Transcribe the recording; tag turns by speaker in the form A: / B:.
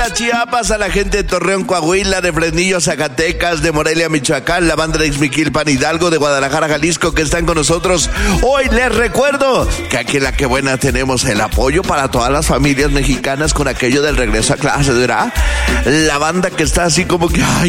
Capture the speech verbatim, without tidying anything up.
A: Guadalajara, Chiapas, a la gente de Torreón, Coahuila, de Fresnillo, Zacatecas, de Morelia, Michoacán, la banda de Ixmiquilpan, Hidalgo, de Guadalajara, Jalisco, que están con nosotros. Hoy les recuerdo que aquí en La Que Buena tenemos el apoyo para todas las familias mexicanas con aquello del regreso a clase, ¿verdad? La banda que está así como que, ay,